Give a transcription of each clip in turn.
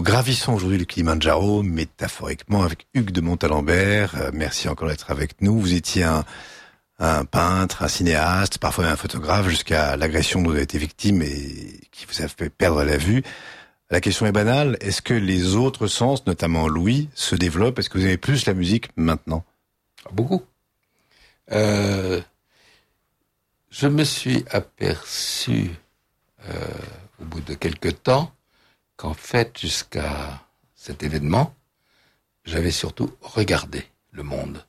Nous gravissons aujourd'hui le Kilimandjaro, métaphoriquement, avec Hugues de Montalembert. Merci encore d'être avec nous. Vous étiez un peintre, un cinéaste, parfois un photographe, jusqu'à l'agression dont vous avez été victime et qui vous a fait perdre la vue. La question est banale. Est-ce que les autres sens, notamment l'ouïe, se développent? Est-ce que vous aimez plus la musique maintenant? Beaucoup. Je me suis aperçu au bout de quelques temps qu'en fait, jusqu'à cet événement, j'avais surtout regardé le monde.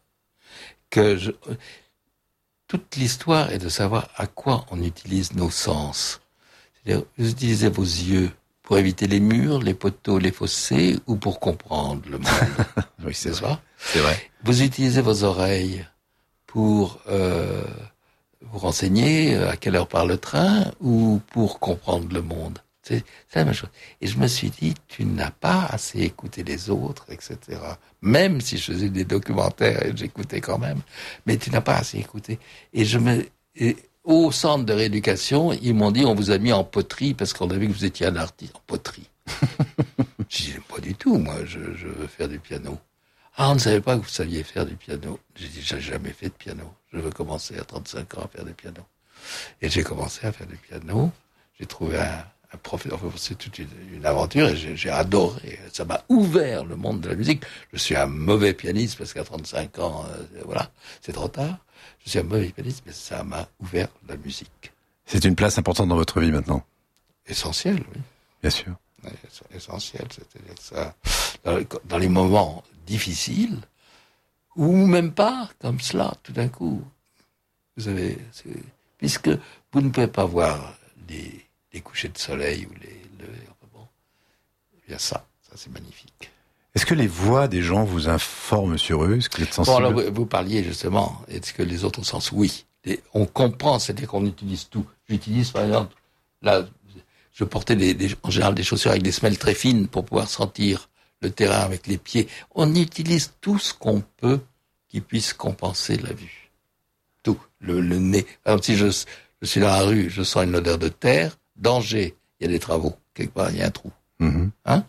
Toute l'histoire est de savoir à quoi on utilise nos sens. C'est-à-dire, vous utilisez vos yeux pour éviter les murs, les poteaux, les fossés, ou pour comprendre le monde. Oui, c'est vrai. C'est vrai. Vous utilisez vos oreilles pour vous renseigner à quelle heure part le train, ou pour comprendre le monde. C'est la même chose. Et je me suis dit, tu n'as pas assez écouté les autres, etc. Même si je faisais des documentaires et j'écoutais quand même, mais tu n'as pas assez écouté. Et au centre de rééducation, ils m'ont dit, on vous a mis en poterie parce qu'on a vu que vous étiez un artiste. En poterie. J'ai dit, pas du tout, moi, je veux faire du piano. Ah, on ne savait pas que vous saviez faire du piano. J'ai dit, j'ai jamais fait de piano. Je veux commencer à 35 ans à faire du piano. Et j'ai commencé à faire du piano. J'ai trouvé un professeur. Enfin, c'est toute une aventure et j'ai adoré. Ça m'a ouvert le monde de la musique. Je suis un mauvais pianiste parce qu'à 35 ans, voilà, c'est trop tard. Je suis un mauvais pianiste, mais ça m'a ouvert la musique. C'est une place importante dans votre vie maintenant. Essentiel, oui. Bien sûr. Oui, essentiel, c'est-à-dire que ça, dans les moments difficiles, ou même pas, comme cela, tout d'un coup, vous avez, puisque vous ne pouvez pas voir les couchers de soleil ou les levées, bon, il y a ça c'est magnifique. Est-ce que les voix des gens vous informent sur eux? Est-ce que vous êtes sensible? Bon, alors, vous parliez justement, est-ce que les autres sens? Oui. On comprend, c'est-à-dire qu'on utilise tout. J'utilise, par exemple, là, je portais en général des chaussures avec des semelles très fines pour pouvoir sentir le terrain avec les pieds. On utilise tout ce qu'on peut qui puisse compenser la vue. Tout. Le nez. Par exemple, si je suis dans la rue, je sens une odeur de terre, danger, il y a des travaux. Quelque part, il y a un trou. Mm-hmm. Hein?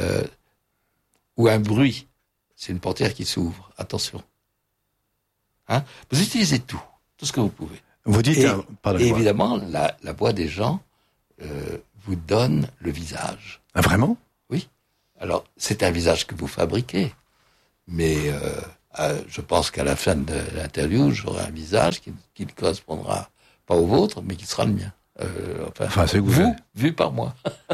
Ou un bruit. C'est une portière qui s'ouvre. Attention. Hein? Vous utilisez tout ce que vous pouvez. Vous dites, et évidemment, la voix des gens vous donne le visage. Ah, vraiment? Oui. Alors, c'est un visage que vous fabriquez. Mais je pense qu'à la fin de l'interview, j'aurai un visage qui ne correspondra pas au vôtre, mais qui sera le mien. Enfin, c'est que vous vu par moi.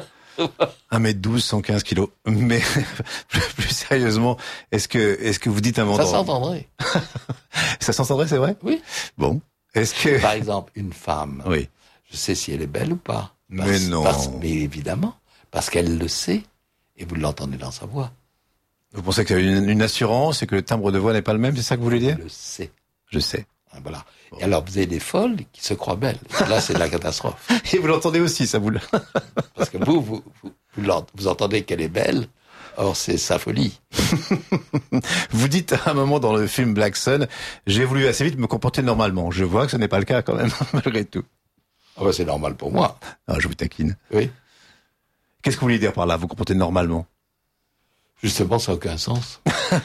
1m12, 115 kilos. Mais plus sérieusement, est-ce que vous dites un mot? Ça s'entendrait. Ça s'entendrait, c'est vrai? Oui. Bon. Est-ce que... Par exemple, une femme. Oui. Je sais si elle est belle ou pas. Mais non. Mais évidemment. Parce qu'elle le sait. Et vous l'entendez dans sa voix. Vous pensez que c'est une assurance et que le timbre de voix n'est pas le même? C'est ça que vous voulez dire? Je le sais. Je sais. Voilà. Bon. Et alors, vous avez des folles qui se croient belles. Là, c'est de la catastrophe. Et vous l'entendez aussi, ça vous... Parce que vous entendez qu'elle est belle. Or, c'est sa folie. Vous dites à un moment dans le film Black Sun, j'ai voulu assez vite me comporter normalement. Je vois que ce n'est pas le cas quand même, malgré tout. Ah ben, c'est normal pour moi. Ah, je vous taquine. Oui. Qu'est-ce que vous voulez dire par là, vous comporter normalement? Justement, ça n'a aucun sens.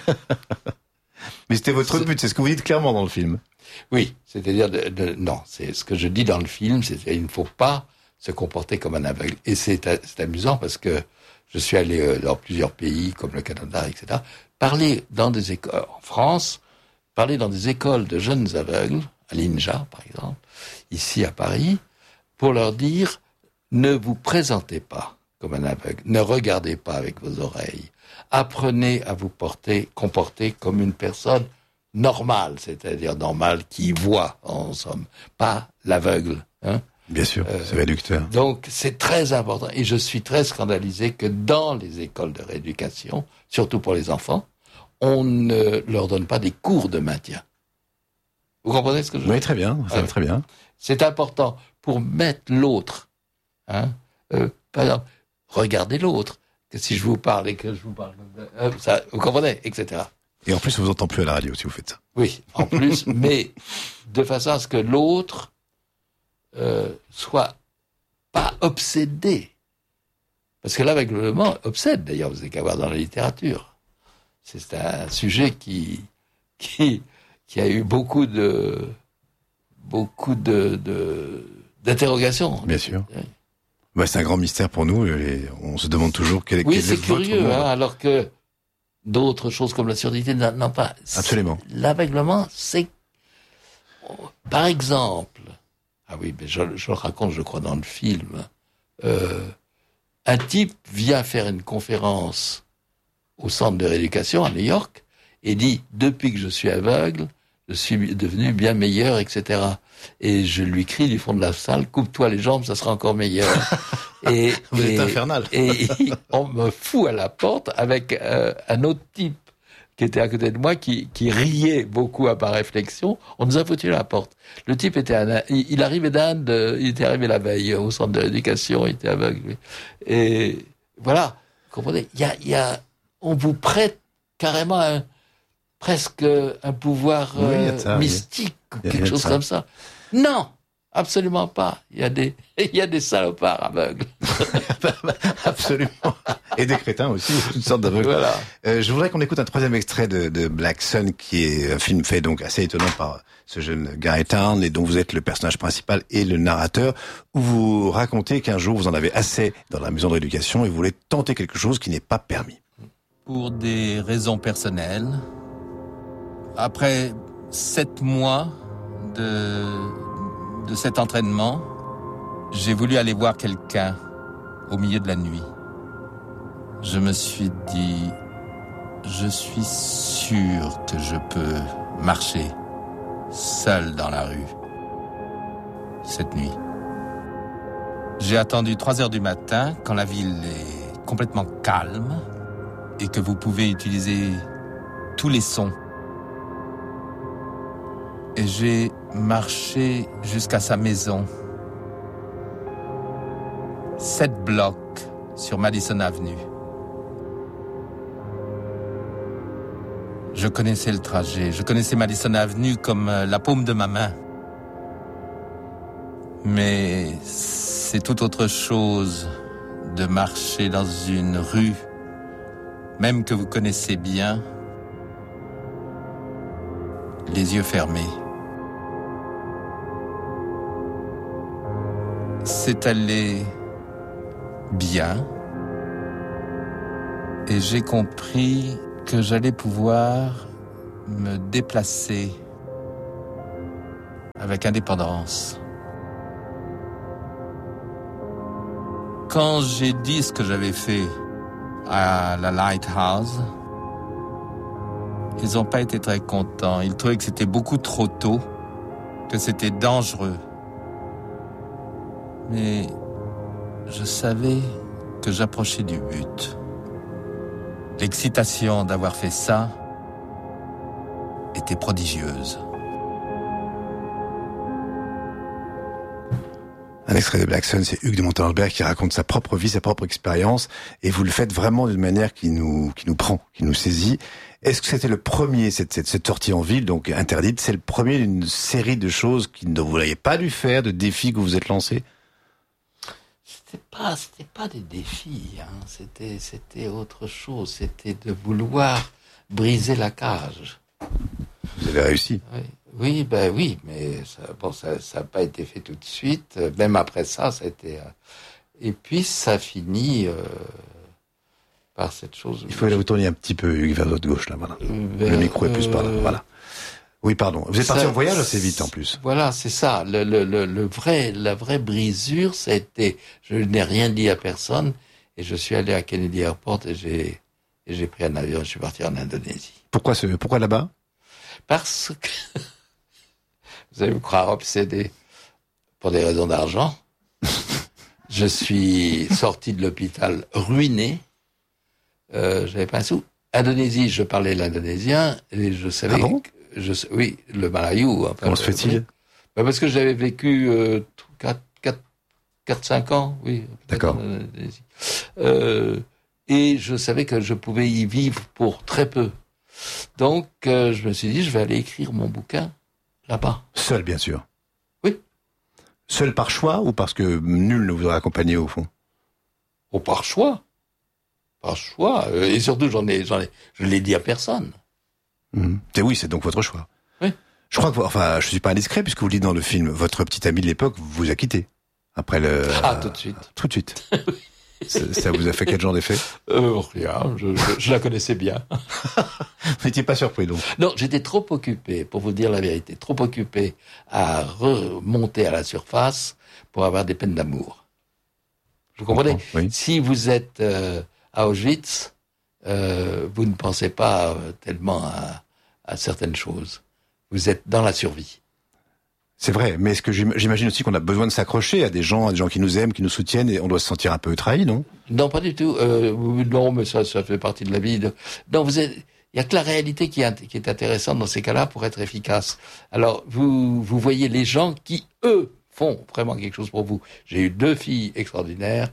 Mais c'était votre but, c'est ce que vous dites clairement dans le film. Oui, c'est-à-dire, non, c'est ce que je dis dans le film, c'est qu'il ne faut pas se comporter comme un aveugle. Et c'est amusant parce que je suis allé dans plusieurs pays, comme le Canada, etc., parler dans des écoles, en France, parler dans des écoles de jeunes aveugles, à l'INJA, par exemple, ici à Paris, pour leur dire, ne vous présentez pas comme un aveugle, ne regardez pas avec vos oreilles, apprenez à vous comporter comme une personne normale, c'est-à-dire normale qui voit, en somme, pas l'aveugle, hein. Bien sûr, c'est réducteur. Donc, c'est très important. Et je suis très scandalisé que dans les écoles de rééducation, surtout pour les enfants, on ne leur donne pas des cours de maintien. Vous comprenez ce que je veux dire? Oui, très bien, ça va très bien. C'est important pour mettre l'autre. Hein, par exemple, regardez l'autre. Que si je vous parle et que je vous parle... ça, vous comprenez, etc. Et en plus, on vous entend plus à la radio si vous faites ça. Oui, en plus, mais de façon à ce que l'autre soit pas obsédé Parce que l'aveuglement obsède, d'ailleurs, vous n'avez qu'à voir dans la littérature. C'est un sujet qui a eu beaucoup d'interrogations. Bien sûr. Oui. Bah, c'est un grand mystère pour nous. On se demande toujours quel est le c'est curieux, alors que d'autres choses comme la surdité n'ont pas. Absolument. L'aveuglement, c'est... Par exemple... Ah oui, mais je le raconte, je crois, dans le film. Un type vient faire une conférence au centre de rééducation à New York et dit « Depuis que je suis aveugle, je suis devenu bien meilleur, etc. » Et je lui crie du fond de la salle « Coupe-toi les jambes, ça sera encore meilleur. » Vous êtes infernal. Et on me fout à la porte avec un autre type qui était à côté de moi, qui riait beaucoup à ma réflexion. On nous a foutu à la porte. Le type était il arrivait d'Inde, il était arrivé la veille au centre de l'éducation, il était aveugle. Et voilà, vous comprenez, on vous prête carrément presque un pouvoir mystique, ou quelque chose comme ça. Non, absolument pas. Il y a des salopards aveugles. Absolument. Et des crétins aussi, une sorte d'aveugles. Voilà. Je voudrais qu'on écoute un troisième extrait de Black Sun, qui est un film fait donc assez étonnant par ce jeune Guy Town, et dont vous êtes le personnage principal et le narrateur, où vous racontez qu'un jour vous en avez assez dans la maison de rééducation et vous voulez tenter quelque chose qui n'est pas permis. Pour des raisons personnelles, après 7 mois de cet entraînement, j'ai voulu aller voir quelqu'un au milieu de la nuit. Je me suis dit, je suis sûr que je peux marcher seul dans la rue cette nuit. J'ai attendu 3h du matin, quand la ville est complètement calme et que vous pouvez utiliser tous les sons. Et j'ai marché jusqu'à sa maison. 7 blocs sur Madison Avenue. Je connaissais le trajet, je connaissais Madison Avenue comme la paume de ma main. Mais c'est tout autre chose de marcher dans une rue, même que vous connaissez bien, les yeux fermés. C'est allé bien et j'ai compris que j'allais pouvoir me déplacer avec indépendance. Quand j'ai dit ce que j'avais fait à la Lighthouse, ils n'ont pas été très contents. Ils trouvaient que c'était beaucoup trop tôt, que c'était dangereux. Mais je savais que j'approchais du but. L'excitation d'avoir fait ça était prodigieuse. Un extrait de Black Sun, c'est Hugues de Montalembert qui raconte sa propre vie, sa propre expérience, et vous le faites vraiment d'une manière qui nous prend, qui nous saisit. Est-ce que c'était le premier, cette sortie en ville, donc interdite, c'est le premier d'une série de choses que vous n'aviez pas dû faire, de défis que vous vous êtes lancés? C'était pas des défis, hein. C'était autre chose. C'était de vouloir briser la cage. Vous avez réussi. Oui, mais ça a pas été fait tout de suite. Même après ça a été. Et puis ça finit par cette chose. Il faut aller vous tourner un petit peu vers votre gauche là, voilà. Le micro est plus par là, voilà. Oui, pardon. Vous êtes parti en voyage assez vite en plus. Voilà, c'est ça. La vraie brisure, ça a été, je n'ai rien dit à personne et je suis allé à Kennedy Airport et j'ai pris un avion. Je suis parti en Indonésie. Pourquoi là-bas? Parce que vous allez me croire obsédé pour des raisons d'argent. Je suis sorti de l'hôpital ruiné. J'avais pas un sou. Indonésie, je parlais l'indonésien et je savais. Ah bon? Oui, le Malayu. Enfin, comment se fait-il? Parce que j'avais vécu 4-5 ans, oui. D'accord. Et je savais que je pouvais y vivre pour très peu. Donc, je me suis dit, je vais aller écrire mon bouquin là-bas. Seul, bien sûr. Oui. Seul par choix ou parce que nul ne vous aurait accompagné au fond? Oh, par choix. Par choix. Et surtout, je l'ai dit à personne. Oui, c'est donc votre choix. Oui. Je crois que, je suis pas indiscret puisque vous le dites dans le film, votre petit ami de l'époque vous a quitté. Après tout de suite. Tout de suite. Ça vous a fait quel genre d'effet? Rien, je la connaissais bien. Vous n'étiez pas surpris, donc? Non, j'étais trop occupé, pour vous dire la vérité, trop occupé à remonter à la surface pour avoir des peines d'amour. Vous comprenez? Oui. Si vous êtes à Auschwitz, vous ne pensez pas tellement à certaines choses. Vous êtes dans la survie. C'est vrai, mais est-ce que j'imagine aussi qu'on a besoin de s'accrocher à des gens qui nous aiment, qui nous soutiennent, et on doit se sentir un peu trahi, non? Non, pas du tout. Non, mais ça fait partie de la vie. Non, il y a que la réalité qui est intéressante dans ces cas-là pour être efficace. Alors, vous voyez les gens qui, eux, font vraiment quelque chose pour vous. J'ai eu 2 filles extraordinaires,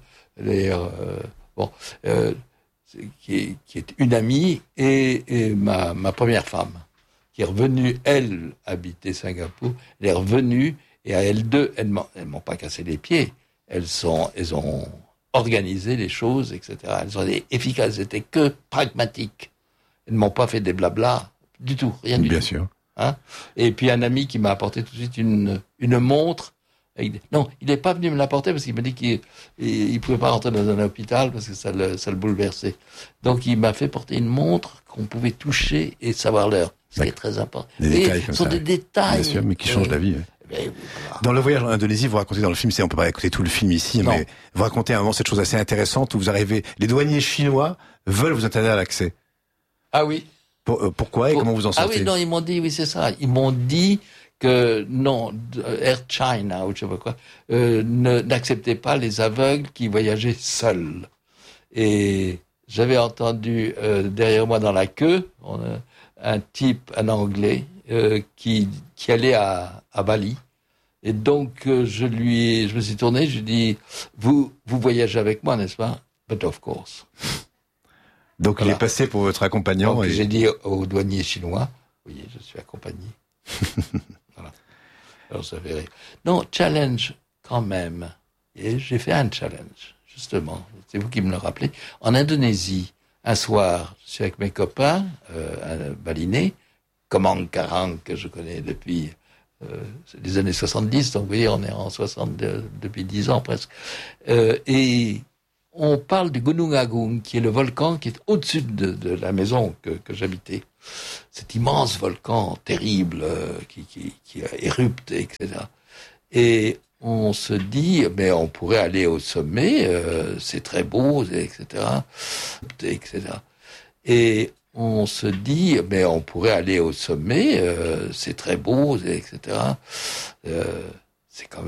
qui est une amie et ma première femme, qui est revenue, elle, habiter Singapour. Elle est revenue, et à elles deux, elles m'ont pas cassé les pieds. Elles ont organisé les choses, etc. Elles ont été efficaces, elles étaient que pragmatiques. Elles ne m'ont pas fait des blabla, du tout, rien du tout. Bien sûr. Hein? Et puis un ami qui m'a apporté tout de suite une montre. Non, il n'est pas venu me l'apporter parce qu'il m'a dit qu'il pouvait pas rentrer dans un hôpital parce que ça le bouleversait. Donc il m'a fait porter une montre qu'on pouvait toucher et savoir l'heure. C'est très important. Des détails comme ce sont ça. des détails. Bien sûr, mais qui changent la vie. Voilà. Dans le voyage en Indonésie, vous racontez dans le film, on peut pas écouter tout le film ici, Non. mais vous racontez à un moment cette chose assez intéressante où vous arrivez, les douaniers chinois veulent vous interdire l'accès. Ah oui. Pourquoi et comment vous en sortez? Ah oui, non, ils m'ont dit, oui, c'est ça. Ils m'ont dit que non, Air China ou je sais pas quoi, n'acceptait pas les aveugles qui voyageaient seuls. Et j'avais entendu derrière moi dans la queue un type, un Anglais, qui allait à Bali. Et donc je me suis tourné, je lui ai dit, vous voyagez avec moi, n'est-ce pas? But of course. Donc Voilà. il est passé pour votre accompagnant. Donc et... j'ai dit au douanier chinois, vous voyez, je suis accompagné. Voilà. Alors ça fait rire. Non, challenge quand même. Et j'ai fait un challenge, justement. C'est vous qui me le rappelez. En Indonésie, un soir, je suis avec mes copains, un balinais, Komang Karang, que je connais depuis les années 70, donc vous voyez, on est en 62, depuis 10 ans presque. Et on parle du Gunung Agung, qui est le volcan qui est au-dessus de la maison que j'habitais. Cet immense volcan terrible qui érupte, etc. Et on se dit, mais on pourrait aller au sommet, c'est très beau, etc. Et on se dit, mais on pourrait aller au sommet, c'est très beau, etc. C'est quand même